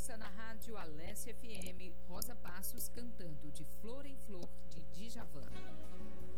sequência na rádio Alesse FM, Rosa Passos cantando De Flor em Flor, de Djavan.